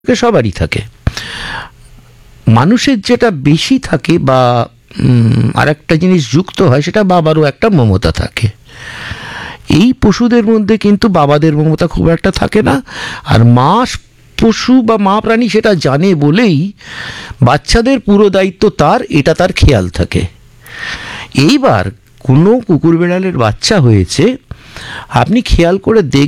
সবারই থাকে। মানুষের যেটা বেশি থাকে বা আর একটা জিনিস যুক্ত হয়, সেটা বাবারও একটা মমতা থাকে। এই পশুদের মধ্যে কিন্তু বাবাদের মমতা খুব একটা থাকে না। আর মা পশু বা মা প্রাণী সেটা জানে বলেই বাচ্চাদের পুরো দায়িত্ব তার, এটা তার খেয়াল থাকে। এইবার কোনো কুকুর বেড়ালের বাচ্চা হয়েছে, আপনি খেয়াল করে